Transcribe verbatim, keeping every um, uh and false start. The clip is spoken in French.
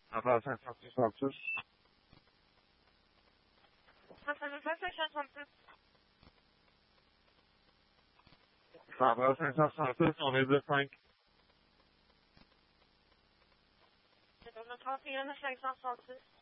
Ça va cinq cent soixante-six. Ça va cinq cent soixante-six. Ça va cinq cent soixante-six, on est de cinq. C'est pour le trente et un cinq cent soixante-six.